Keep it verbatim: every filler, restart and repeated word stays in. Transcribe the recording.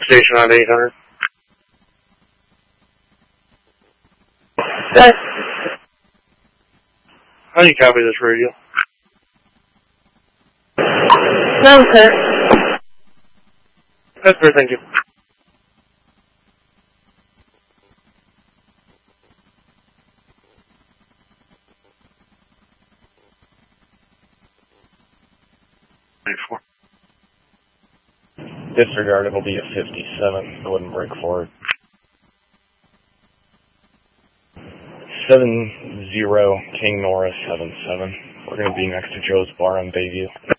Station on eight hundred. Yes. How do you copy this radio? No, sir. That's fair, thank you. Four. Disregard, it'll be a fifty-seven. I wouldn't break forward. seven zero King Norris seven seven. We're going to be next to Joe's Bar on Bayview.